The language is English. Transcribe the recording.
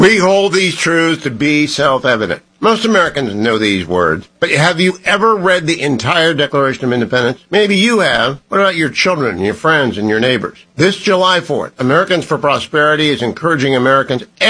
We hold these truths to be self-evident. Most Americans know these words, but have you ever read the entire Declaration of Independence? Maybe you have. What about your children, your friends, and your neighbors? This July 4th, Americans for Prosperity is encouraging Americans